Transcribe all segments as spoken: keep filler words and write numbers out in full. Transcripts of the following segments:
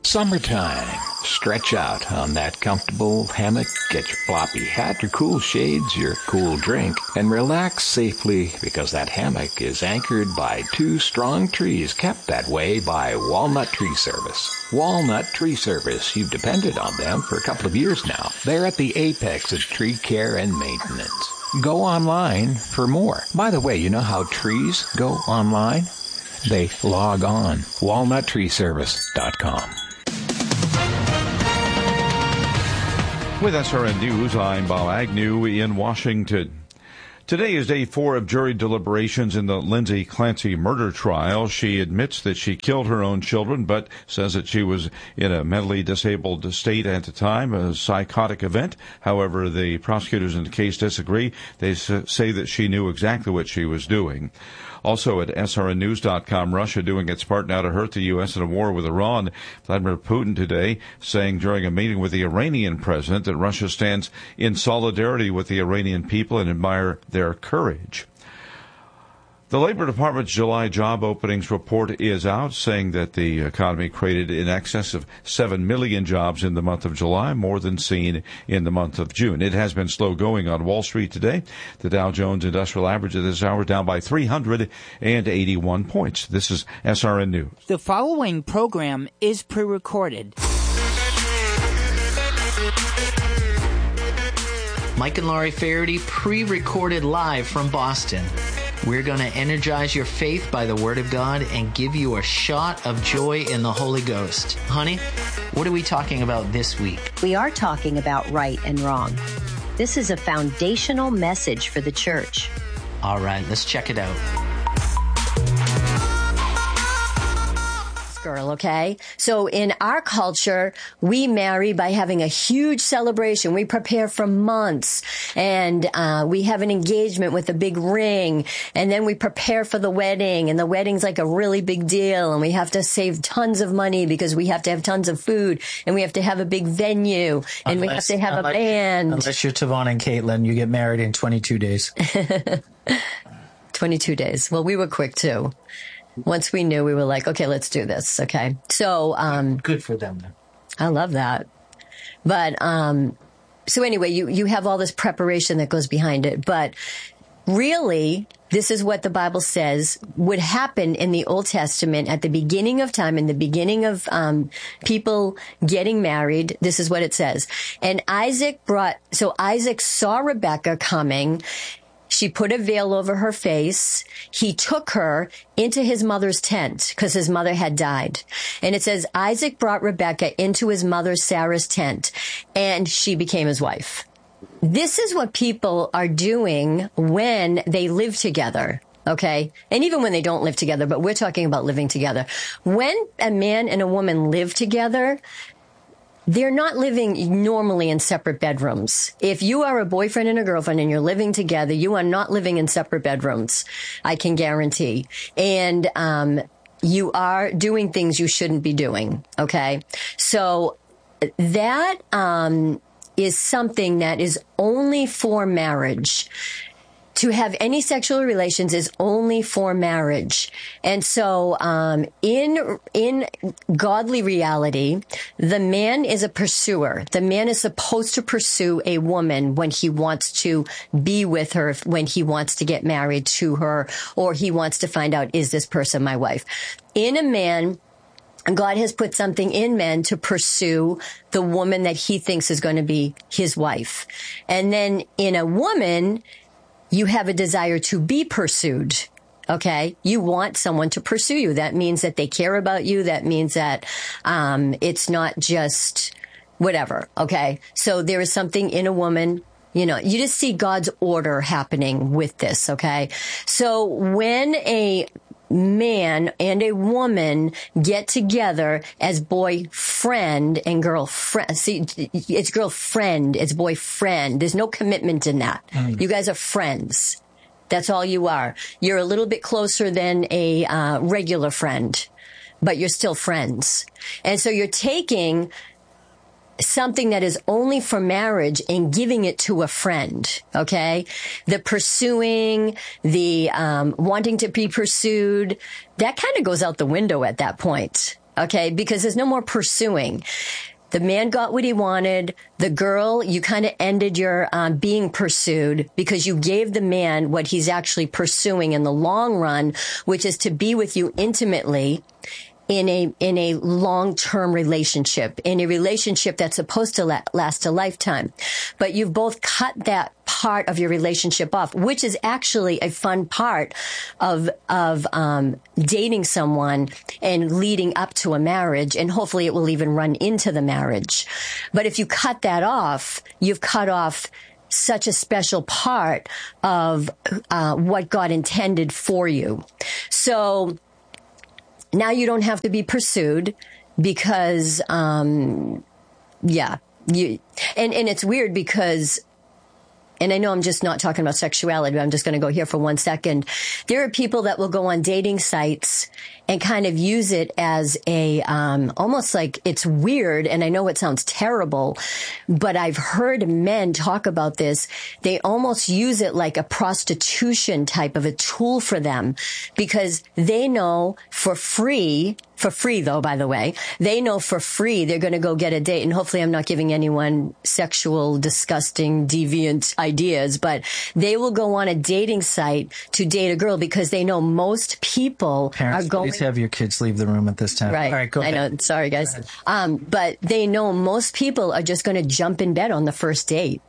Summertime. Stretch out on that comfortable hammock, get your floppy hat, your cool shades, your cool drink, and relax safely because that hammock is anchored by two strong trees kept that way by Walnut Tree Service. Walnut Tree Service, you've depended on them for a couple of years now. They're at the apex of tree care and maintenance. Go online for more. By the way, you know how trees go online? They log on. walnut tree service dot com. With S R N News, I'm Bob Agnew in Washington. Today is day four of jury deliberations in the Lindsay Clancy murder trial. She admits that she killed her own children, but says that she was in a mentally disabled state at the time, a psychotic event. However, the prosecutors in the case disagree. They say that she knew exactly what she was doing. Also at S R N news dot com, Russia doing its part now to hurt the U S in a war with Iran. Vladimir Putin today saying during a meeting with the Iranian president that Russia stands in solidarity with the Iranian people and admire their courage. The Labor Department's July job openings report is out, saying that the economy created in excess of seven million jobs in the month of July, more than seen in the month of June. It has been slow going on Wall Street today. The Dow Jones Industrial Average at this hour down by three hundred eighty-one points. This is S R N News. The following program is pre-recorded. Mike and Laurie Faherty pre-recorded live from Boston. We're going to energize your faith by the Word of God and give you a shot of joy in the Holy Ghost. Honey, what are we talking about this week? We are talking about right and wrong. This is a foundational message for the church. All right, let's check it out. Girl, okay? So in our culture, we marry by having a huge celebration. We prepare for months, and uh, we have an engagement with a big ring, and then we prepare for the wedding, and the wedding's like a really big deal, and we have to save tons of money because we have to have tons of food, and we have to have a big venue, and unless, we have to have unless, a band. Unless you're Tavon and Caitlin, you get married in twenty-two days. twenty-two days. Well, we were quick, too. Once we knew, we were like, okay, let's do this. Okay. So, um, good for them. Then. I love that. But, um, so anyway, you, you have all this preparation that goes behind it. But really, this is what the Bible says would happen in the Old Testament at the beginning of time, in the beginning of, um, people getting married. This is what it says. And Isaac brought, so Isaac saw Rebekah coming. She put a veil over her face. He took her into his mother's tent because his mother had died. And it says Isaac brought Rebekah into his mother Sarah's tent, and she became his wife. This is what people are doing when they live together. Okay. And even when they don't live together, but we're talking about living together. When a man and a woman live together, they're not living normally in separate bedrooms. If you are a boyfriend and a girlfriend and you're living together, you are not living in separate bedrooms. I can guarantee. And, um, you are doing things you shouldn't be doing. Okay. So that, um, is something that is only for marriage. To have any sexual relations is only for marriage. And so, um, in, in godly reality, the man is a pursuer. The man is supposed to pursue a woman when he wants to be with her, when he wants to get married to her, or he wants to find out, is this person my wife? In a man, God has put something in men to pursue the woman that he thinks is going to be his wife. And then in a woman, you have a desire to be pursued. Okay. You want someone to pursue you. That means that they care about you. That means that, um, it's not just whatever. Okay. So there is something in a woman, you know, you just see God's order happening with this. Okay. So when a man and a woman get together as boyfriend and girlfriend. See, it's girlfriend, it's boyfriend. There's no commitment in that. Mm. You guys are friends. That's all you are. You're a little bit closer than a uh, regular friend, but you're still friends. And so you're taking something that is only for marriage and giving it to a friend, okay? The pursuing, the um wanting to be pursued, that kind of goes out the window at that point. Okay. Because there's no more pursuing. The man got what he wanted. The girl, you kind of ended your um, being pursued because you gave the man what he's actually pursuing in the long run, which is to be with you intimately in a in a long-term relationship, in a relationship that's supposed to la- last a lifetime. But you've both cut that part of your relationship off, which is actually a fun part of of um, dating someone and leading up to a marriage, and hopefully it will even run into the marriage. But if you cut that off, you've cut off such a special part of uh, what God intended for you. So now you don't have to be pursued because, um, yeah, you, and, and it's weird because, and I know I'm just not talking about sexuality, but I'm just going to go here for one second. There are people that will go on dating sites and kind of use it as a, um, almost like it's weird. And I know it sounds terrible, but I've heard men talk about this. They almost use it like a prostitution type of a tool for them because they know for free, for free though, by the way, they know for free they're going to go get a date. And hopefully I'm not giving anyone sexual, disgusting, deviant ideas, but they will go on a dating site to date a girl because they know most people Parents, are going. Please have your kids leave the room at this time. Right. All right, go ahead. I know. Sorry, guys. Um, but they know most people are just going to jump in bed on the first date.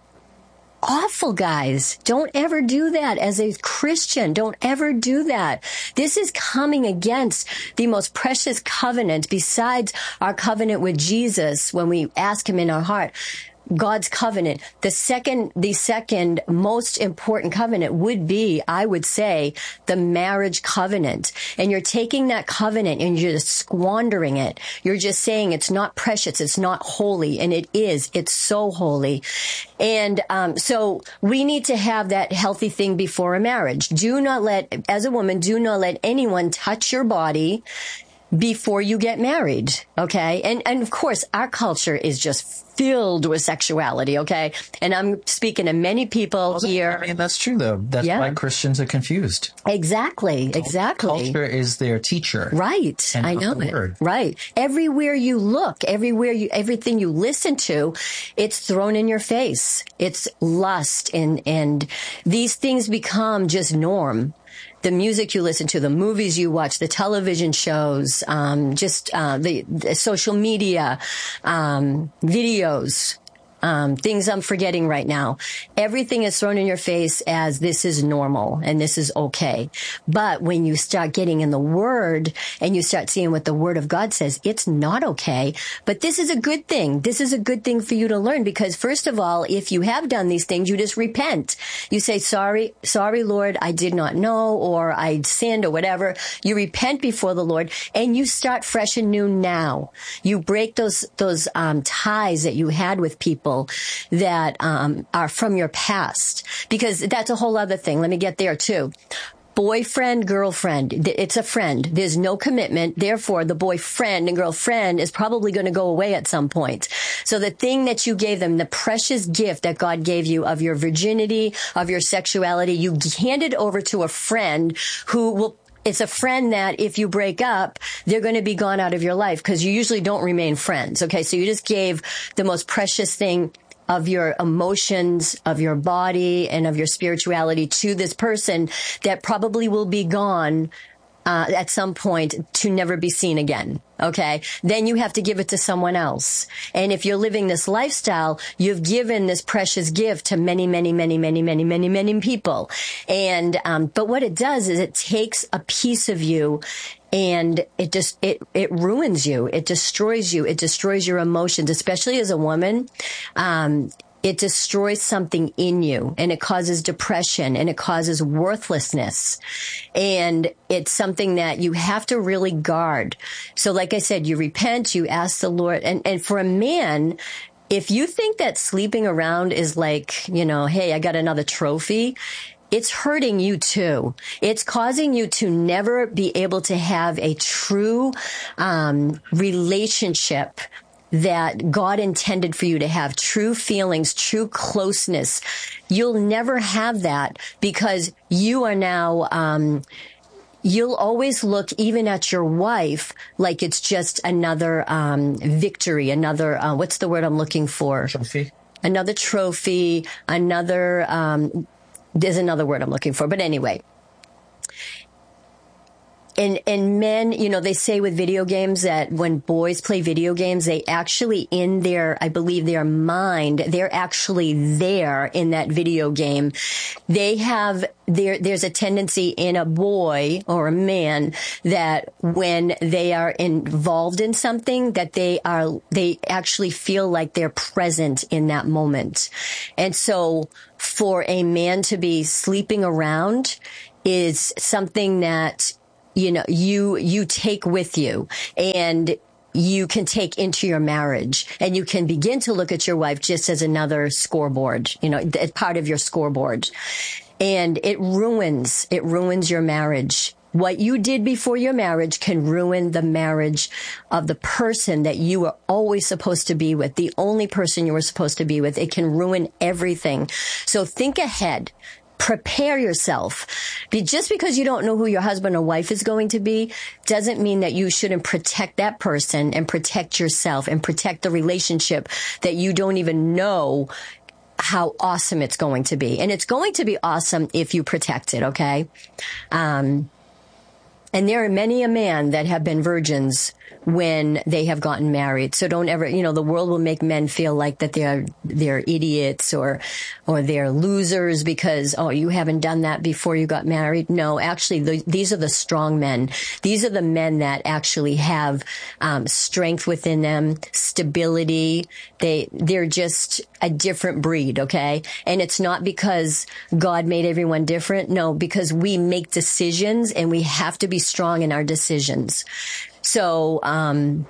Awful, guys. Don't ever do that as a Christian. Don't ever do that. This is coming against the most precious covenant besides our covenant with Jesus when we ask him in our heart. God's covenant. The second, the second most important covenant would be, I would say, the marriage covenant. And you're taking that covenant and you're just squandering it. You're just saying it's not precious. It's not holy. And it is. It's so holy. And, um, so we need to have that healthy thing before a marriage. Do not let, as a woman, do not let anyone touch your body before you get married. Okay. And, and of course, our culture is just filled with sexuality. Okay. And I'm speaking to many people here. I mean, that's true though. That's Yeah. why Christians are confused. Exactly. Exactly. Culture is their teacher. Right. And I not know the it. word. Right. Everywhere you look, everywhere you, everything you listen to, it's thrown in your face. It's lust and, and these things become just norm. The music you listen to, the movies you watch, the television shows, um, just uh, the, the social media, um, videos, um, things I'm forgetting right now. Everything is thrown in your face as this is normal and this is okay. But when you start getting in the Word and you start seeing what the Word of God says, it's not okay. But this is a good thing. This is a good thing for you to learn because, first of all, if you have done these things, you just repent. You say, sorry, sorry, Lord, I did not know, or I sinned, or whatever. You repent before the Lord and you start fresh and new now. You break those, those, um, ties that you had with people that, um, are from your past, because that's a whole other thing. Let me get there too. Boyfriend, girlfriend, it's a friend. There's no commitment. Therefore, the boyfriend and girlfriend is probably going to go away at some point. So the thing that you gave them, the precious gift that God gave you of your virginity, of your sexuality, you hand it over to a friend who will It's a friend that if you break up, they're going to be gone out of your life because you usually don't remain friends. Okay. So you just gave the most precious thing of your emotions, of your body, and of your spirituality to this person that probably will be gone uh, at some point to never be seen again. Okay. Then you have to give it to someone else. And if you're living this lifestyle, you've given this precious gift to many, many, many, many, many, many, many people. And, um, but what it does is it takes a piece of you and it just, it, it ruins you. It destroys you. It destroys your emotions, especially as a woman. Um, It destroys something in you and it causes depression and it causes worthlessness. And it's something that you have to really guard. So like I said, you repent, you ask the Lord. And, and for a man, if you think that sleeping around is like, you know, hey, I got another trophy, it's hurting you too. It's causing you to never be able to have a true um, relationship that God intended for you to have, true feelings, true closeness. You'll never have that because you are now, um, you'll always look even at your wife like it's just another um, victory, another, uh, what's the word I'm looking for? Trophy. Another trophy, another, um, there's another word I'm looking for. But anyway. And, and men, you know, they say with video games that when boys play video games, they actually in their, I believe their mind, they're actually there in that video game. They have, there, there's a tendency in a boy or a man that when they are involved in something that they are, they actually feel like they're present in that moment. And so for a man to be sleeping around is something that, you know, you, you take with you and you can take into your marriage, and you can begin to look at your wife just as another scoreboard, you know, as part of your scoreboard. And it ruins, it ruins your marriage. What you did before your marriage can ruin the marriage of the person that you were always supposed to be with, the only person you were supposed to be with. It can ruin everything. So think ahead. Prepare yourself. Just because you don't know who your husband or wife is going to be doesn't mean that you shouldn't protect that person and protect yourself and protect the relationship that you don't even know how awesome it's going to be. And it's going to be awesome if you protect it, okay? Um, and there are many a man that have been virgins when they have gotten married. So don't ever, you know, the world will make men feel like that they're, they're idiots or, or they're losers because, oh, you haven't done that before you got married. No, actually, the, these are the strong men. These are the men that actually have, um, strength within them, stability. They, they're just a different breed. Okay. And it's not because God made everyone different. No, because we make decisions and we have to be strong in our decisions. So, um,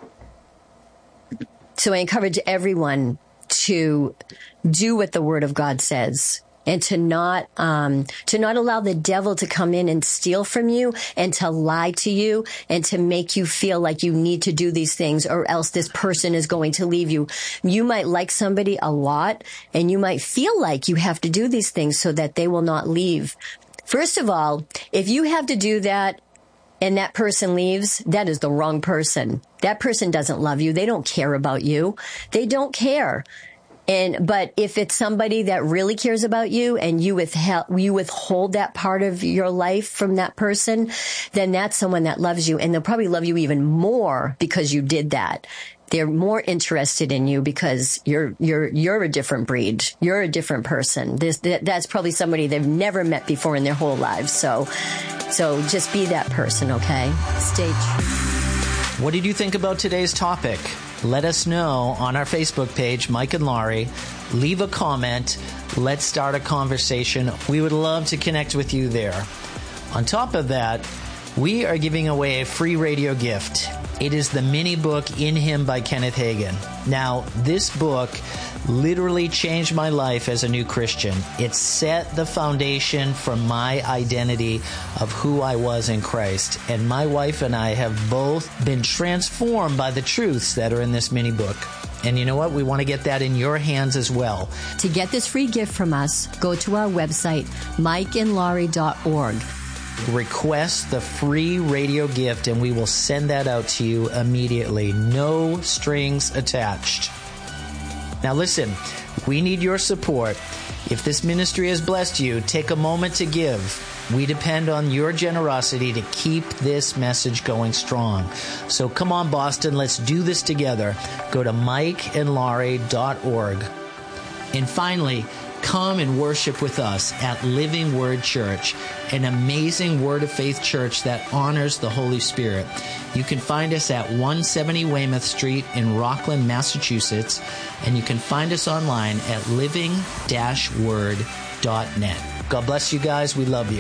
so I encourage everyone to do what the Word of God says and to not, um, to not allow the devil to come in and steal from you and to lie to you and to make you feel like you need to do these things or else this person is going to leave you. You might like somebody a lot and you might feel like you have to do these things so that they will not leave. First of all, if you have to do that, and that person leaves, that is the wrong person. That person doesn't love you. They don't care about you. They don't care. And, but if it's somebody that really cares about you and you withheld, you withhold that part of your life from that person, then that's someone that loves you. And they'll probably love you even more because you did that. They're more interested in you because you're, you're, you're a different breed. You're a different person. This, that, that's probably somebody they've never met before in their whole lives. So, so just be that person, okay? Stay true. What did you think about today's topic? Let us know on our Facebook page, Mike and Laurie. Leave a comment. Let's start a conversation. We would love to connect with you there. On top of that, we are giving away a free radio gift. It is the mini book In Him by Kenneth Hagin. Now, this book literally changed my life as a new Christian. It set the foundation for my identity of who I was in Christ. And my wife and I have both been transformed by the truths that are in this mini book. And you know what? We want to get that in your hands as well. To get this free gift from us, go to our website, mike and laurie dot org. Request the free radio gift and we will send that out to you immediately. No strings attached. Now listen, we need your support. If this ministry has blessed you, take a moment to give. We depend on your generosity to keep this message going strong. So come on, Boston, let's do this together. Go to mike and laurie dot org. And finally, come and worship with us at Living Word Church, an amazing Word of Faith church that honors the Holy Spirit. You can find us at one seventy Weymouth Street in Rockland, Massachusetts, and you can find us online at living dash word dot net. God bless you guys. We love you.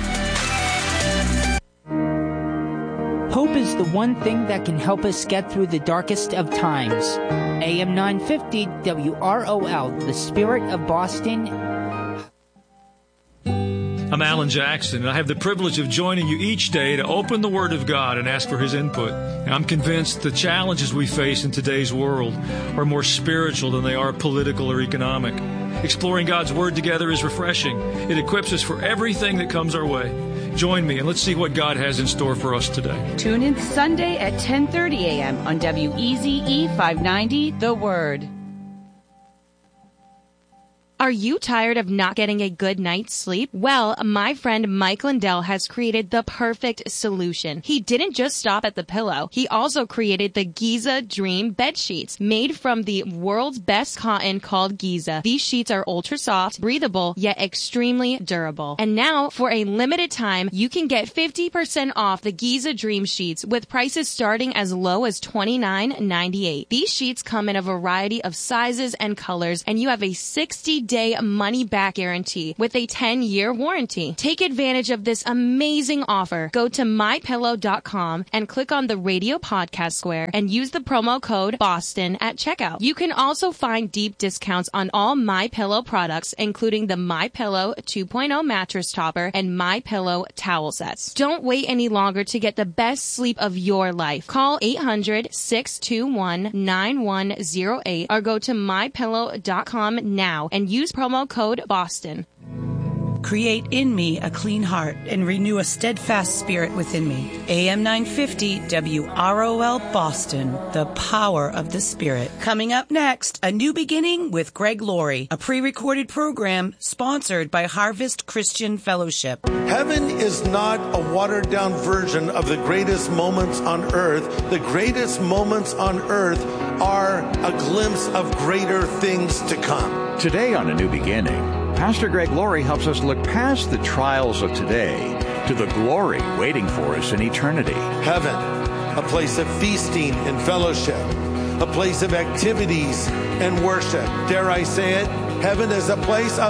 Hope is the one thing that can help us get through the darkest of times. A M nine fifty W R O L, the Spirit of Boston. I'm Alan Jackson, and I have the privilege of joining you each day to open the Word of God and ask for His input. And I'm convinced the challenges we face in today's world are more spiritual than they are political or economic. Exploring God's Word together is refreshing. It equips us for everything that comes our way. Join me and let's see what God has in store for us today. Tune in Sunday at ten thirty a.m. on W E Z E five ninety, The Word. Are you tired of not getting a good night's sleep? Well, my friend Mike Lindell has created the perfect solution. He didn't just stop at the pillow. He also created the Giza Dream bed sheets, made from the world's best cotton called Giza. These sheets are ultra soft, breathable, yet extremely durable. And now, for a limited time, you can get fifty percent off the Giza Dream sheets with prices starting as low as twenty-nine ninety-eight. These sheets come in a variety of sizes and colors, and you have a sixty day money-back guarantee with a ten-year warranty. Take advantage of this amazing offer. Go to my pillow dot com and click on the radio podcast square and use the promo code BOSTON at checkout. You can also find deep discounts on all MyPillow products, including the MyPillow two point oh mattress topper and MyPillow towel sets. Don't wait any longer to get the best sleep of your life. Call eight hundred, six two one, nine one zero eight or go to my pillow dot com now and use promo code BOSTON. Create in me a clean heart and renew a steadfast spirit within me. A M nine fifty W R O L Boston, the power of the Spirit. Coming up next, A New Beginning with Greg Laurie, a pre-recorded program sponsored by Harvest Christian Fellowship. Heaven is not a watered-down version of the greatest moments on earth. The greatest moments on earth are a glimpse of greater things to come. Today on A New Beginning, Pastor Greg Laurie helps us look past the trials of today to the glory waiting for us in eternity. Heaven, a place of feasting and fellowship, a place of activities and worship. Dare I say it? Heaven is a place of